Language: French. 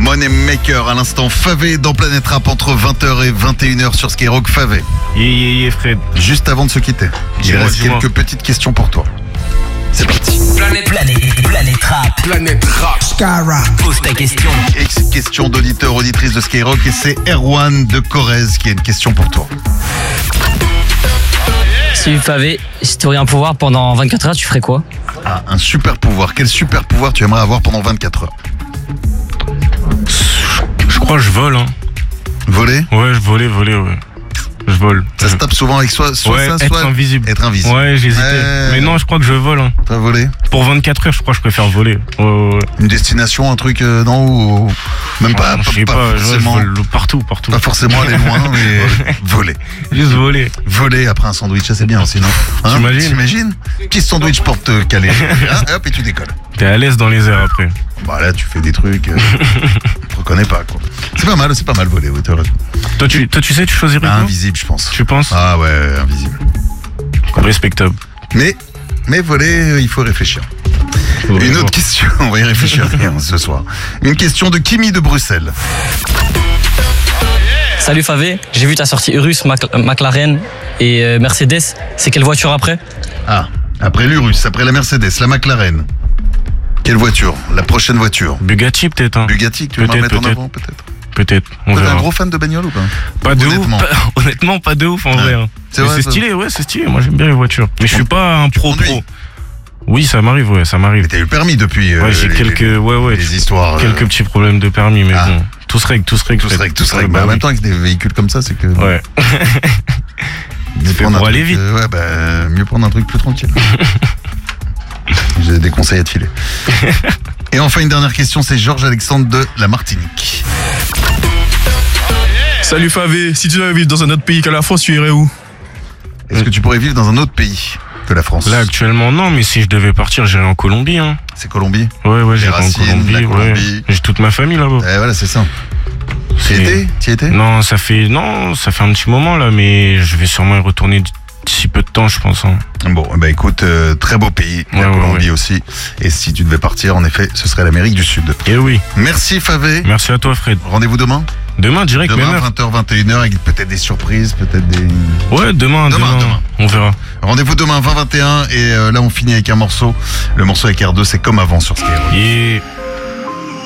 Moneymaker à l'instant. Favé dans Planète Rap entre 20h et 21h sur Skyrock. Favé. Fred. Juste avant de se quitter, il reste quelques petites questions pour toi. C'est parti. Planète Rap. Planète Rap. Skyrock. Pose ta question. Question d'auditeur, auditrice de Skyrock, et c'est Erwan de Corrèze qui a une question pour toi. Salut Favé, si tu aurais un pouvoir pendant 24 heures, tu ferais quoi? Ah, un super pouvoir. Quel super pouvoir tu aimerais avoir pendant 24 heures? Je crois que je vole. Voler? Ouais, voler, ouais. Je vole. Ça se tape souvent avec soit être invisible. Être invisible. Ouais, j'ai hésité. Mais non, je crois que je vole. T'as volé? Pour 24 heures, je crois que je préfère voler. Ouais. Une destination, un truc, non, ou même pas, je sais pas, forcément. je vole partout. Pas forcément aller loin, mais voler. Juste voler. Voler après un sandwich, ça c'est bien aussi, non? T'imagines? Petit sandwich pour te caler. Hop, et tu décolles. T'es à l'aise dans les airs après. Bah là, tu fais des trucs, je reconnais pas, quoi. C'est pas mal voler, oui, t'as raison. Toi, tu sais, tu choisirais quoi? Invisible, je pense. Tu penses? Ah ouais, invisible. Respectable. Mais voler, il faut réfléchir. Une autre question, on va y réfléchir ce soir. Une question de Kimi de Bruxelles. Salut Favé, j'ai vu ta sortie Urus, McLaren et Mercedes. C'est quelle voiture après? Ah, après l'Urus, après la Mercedes, la McLaren. Quelle voiture? La prochaine voiture? Bugatti peut-être. Bugatti, tu veux m'en mettre en avant peut-être? Peut-être. T'es un gros fan de bagnole ou pas? Pas de ouf. Honnêtement, pas de ouf en vrai. C'est stylé, c'est stylé. Moi j'aime bien les voitures. Mais je suis pas un pro. Oui, ça m'arrive. Mais t'as eu le permis depuis. J'ai les histoires. Quelques petits problèmes de permis, mais bon. Tout se règle. Bah, en même temps, avec des véhicules comme ça, c'est que. Ouais. Pour aller vite. Mieux prendre un truc plus tranquille. J'ai des conseils à te filer. Et enfin, une dernière question, c'est Georges Alexandre de la Martinique. Salut Favé, si tu devais vivre dans un autre pays que la France, tu irais où? Est-ce que tu pourrais vivre dans un autre pays que la France? Là, actuellement, non, mais si je devais partir, j'irais en Colombie. C'est Colombie? Ouais, j'irais en Colombie. J'ai toute ma famille là-bas. Voilà, c'est ça. Tu y étais? Non, ça fait un petit moment là, mais je vais sûrement y retourner d'ici peu de temps, je pense. Bon, bah écoute, très beau pays, la Colombie aussi. Et si tu devais partir, en effet, ce serait l'Amérique du Sud. Eh oui. Merci Favé. Merci à toi Fred. Rendez-vous demain? Demain, direct, demain, même heure. 20h, 21h, avec peut-être des surprises, peut-être des... Ouais, demain. On verra. Rendez-vous demain, 20h, 21h, et là on finit avec un morceau. Le morceau avec R2, c'est Comme avant sur Skyrock. Yeah.